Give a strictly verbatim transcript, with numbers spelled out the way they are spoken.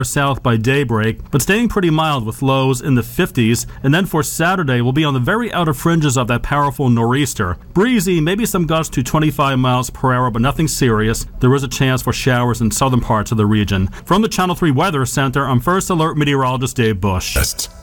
south by daybreak, but staying pretty mild with lows in the fifties, and then for Saturday we'll be on the very outer fringes of that powerful nor'easter. Breezy, maybe some gusts to twenty-five miles per hour, but nothing serious. There is a chance for showers in southern parts of the region. From the Channel three Weather Center, I'm First Alert meteorologist Dave Bush. Best.